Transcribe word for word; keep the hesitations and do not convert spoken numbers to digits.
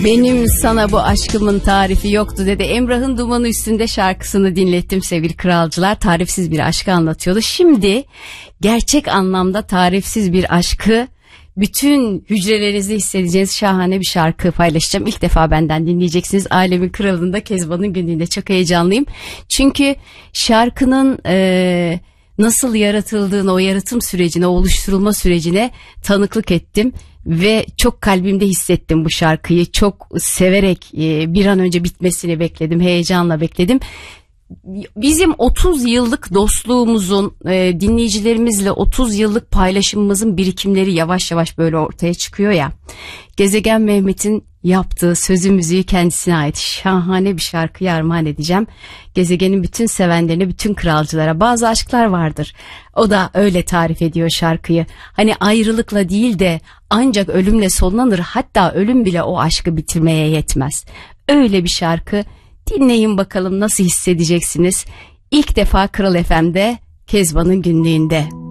Benim sana bu aşkımın tarifi yoktu dedi. Emrah'ın Dumanı Üstünde şarkısını dinlettim sevgili kralcılar. Tarifsiz bir aşkı anlatıyordu. Şimdi gerçek anlamda tarifsiz bir aşkı bütün hücrelerinizde hissedeceğiniz şahane bir şarkı paylaşacağım. İlk defa benden dinleyeceksiniz. Alemin Kralı'nda Kezban'ın günlüğünde çok heyecanlıyım. Çünkü şarkının e, nasıl yaratıldığını, o yaratım sürecine, o oluşturulma sürecine tanıklık ettim. Ve çok kalbimde hissettim bu şarkıyı. Çok severek e, bir an önce bitmesini bekledim. Heyecanla bekledim. Bizim otuz yıllık dostluğumuzun, e, dinleyicilerimizle otuz yıllık paylaşımımızın birikimleri yavaş yavaş böyle ortaya çıkıyor ya. Gezegen Mehmet'in yaptığı sözü müziği kendisine ait şahane bir şarkıyı armağan edeceğim. Gezegenin bütün sevenlerine, bütün kralcılara. Bazı aşklar vardır. O da öyle tarif ediyor şarkıyı. Hani ayrılıkla değil de ancak ölümle sonlanır. Hatta ölüm bile o aşkı bitirmeye yetmez. Öyle bir şarkı. Dinleyin bakalım nasıl hissedeceksiniz. İlk defa Kral F M'de Kezban'ın günlüğünde.